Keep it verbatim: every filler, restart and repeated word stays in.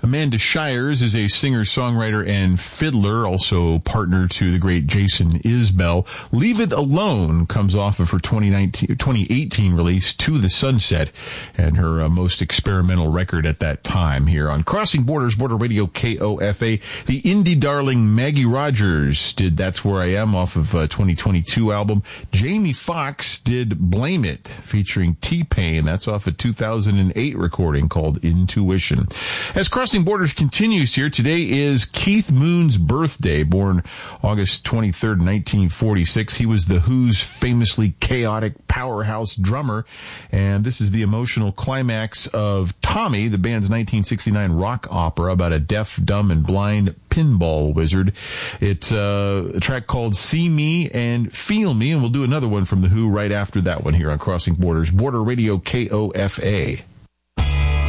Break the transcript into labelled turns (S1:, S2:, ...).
S1: Amanda Shires is a singer, songwriter, and fiddler, also partner to the great Jason Isbell. Leave It Alone comes off of her twenty nineteen, twenty eighteen release, To the Sunset, and her uh, most experimental record at that time here on Crossing Borders, Border Radio K O F A. The indie darling Maggie Rogers did That's Where I Am off of a twenty twenty-two album. Jamie Foxx did Blame It, featuring T-Pain. That's off a two thousand eight recording called Intuition. As Crossing Borders continues here, today is Keith Moon's birthday, born August twenty-third, nineteen forty-six. He was The Who's famously chaotic powerhouse drummer, and this is the emotional climax of Tommy, the band's nineteen sixty-nine rock opera about a deaf, dumb, and blind pinball wizard. It's uh, a track called See Me and Feel Me, and we'll do another one from The Who right after that one here on Crossing Borders, Border Radio K O F A.